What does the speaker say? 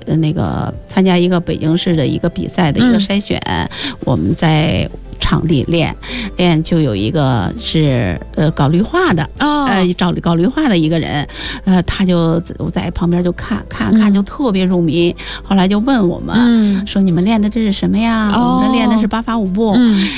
那个参加一个北京市的一个比赛的一个筛选，我们在场地练就有一个是搞绿化的搞绿化的一个人，他就在旁边就看就特别入迷，后来就问我们说你们练的这是什么呀？我们这练的是8法5步。